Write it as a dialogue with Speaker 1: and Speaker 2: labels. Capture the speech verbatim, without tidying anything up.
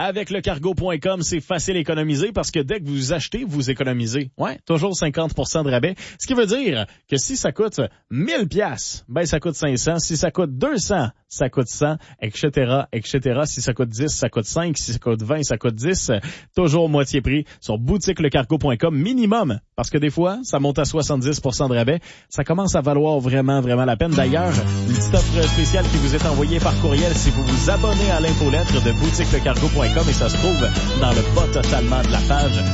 Speaker 1: Avec le cargo point com, c'est facile à économiser parce que dès que vous achetez, vous économisez. Ouais, toujours cinquante pour cent de rabais. Ce qui veut dire que si ça coûte mille piastres, ben ça coûte cinq cents. Si ça coûte deux cents, ça coûte cent, et cetera, et cetera. Si ça coûte dix, ça coûte cinq. Si ça coûte vingt, ça coûte dix. Toujours moitié prix sur boutique le cargo point com minimum. Parce que des fois, ça monte à soixante-dix pour cent de rabais. Ça commence à valoir vraiment, vraiment la peine. D'ailleurs, une petite offre spéciale qui vous est envoyée par courriel si vous vous abonnez à l'infolettre de boutique le cargo point com et ça se trouve dans le bas totalement de la page.